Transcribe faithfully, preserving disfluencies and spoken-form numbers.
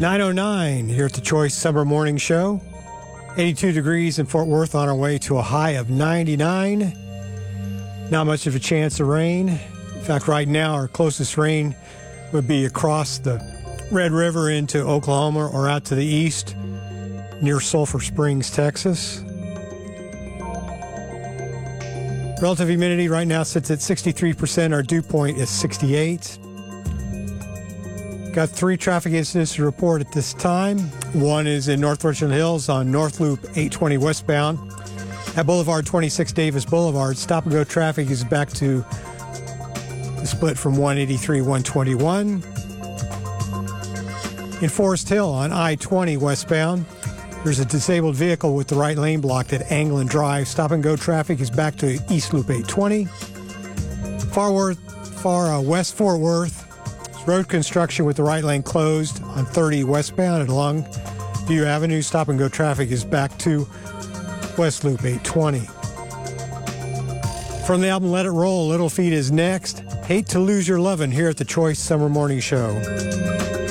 nine oh nine here at the Choice Summer Morning Show. eighty-two degrees in Fort Worth, on our way to a high of ninety-nine. Not much of a chance of rain. In fact, right now, our closest rain would be across the Red River into Oklahoma or out to the east near Sulphur Springs, Texas. Relative humidity right now sits at sixty-three percent. Our dew point is sixty-eight. Got three traffic incidents to report at this time. One is in North Richland Hills on North Loop eight twenty westbound. At Boulevard twenty-six Davis Boulevard, stop-and-go traffic is back to the split from one eighty-three, one twenty-one. In Forest Hill on I twenty westbound, there's a disabled vehicle with the right lane blocked at Anglin Drive. Stop-and-go traffic is back to East Loop eight twenty. Far, worth, far uh, west Fort Worth, road construction with the right lane closed on thirty westbound at Longview Avenue. Stop-and-go traffic is back to West Loop eight twenty. From the album Let It Roll, Little Feat is next. Hate to Lose Your Lovin' here at the Choice Summer Morning Show.